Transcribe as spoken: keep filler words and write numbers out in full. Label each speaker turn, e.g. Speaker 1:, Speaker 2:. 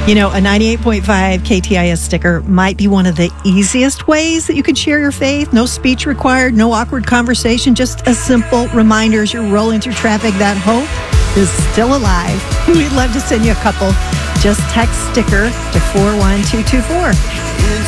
Speaker 1: You know, a ninety-eight point five K T I S sticker might be one of the easiest ways that you could share your faith. No speech required, no awkward conversation, just a simple reminder as you're rolling through traffic that hope is still alive. We'd love to send you a couple. Just text sticker to four one two two four.